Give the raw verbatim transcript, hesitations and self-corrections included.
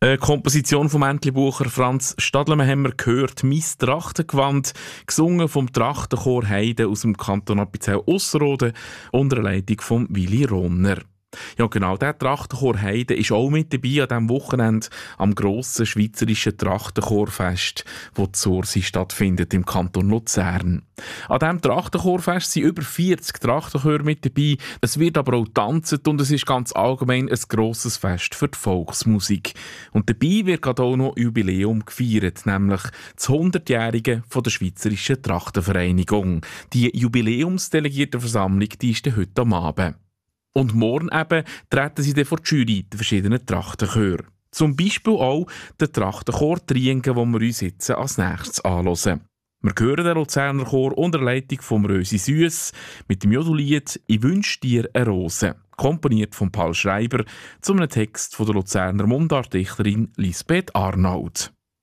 Eine Komposition vom Entlebucher Franz Stadlemann haben wir gehört, «Mein Trachtengewand», gesungen vom Trachtenchor Heide aus dem Kanton Appenzell-Ausserrhoden unter der Leitung von Willi Ronner. Ja, genau, der Trachtenchor Heide ist auch mit dabei an diesem Wochenende am grossen schweizerischen Trachtenchorfest, das zu Ursi stattfindet im Kanton Luzern. An diesem Trachtenchorfest sind über vierzig Trachtenchöre mit dabei. Es wird aber auch getanzt und es ist ganz allgemein ein grosses Fest für die Volksmusik. Und dabei wird gerade auch noch Jubiläum gefeiert, nämlich das hundertjährige von der Schweizerischen Trachtenvereinigung. Die Jubiläumsdelegiertenversammlung, die ist dann heute am Abend. Und morgen eben treten sie dann vor die Jury der verschiedenen Trachtenchöre. Zum Beispiel auch den Trachtenchor Triengen, den wir uns jetzt als nächstes anhören. Wir hören den Luzerner Chor unter der Leitung von Rösi Süss mit dem Jodellied «Ich wünsch dir eine Rose», komponiert von Paul Schreiber, zu einem Text von der Luzerner Mundartdichterin Lisbeth Arnaud.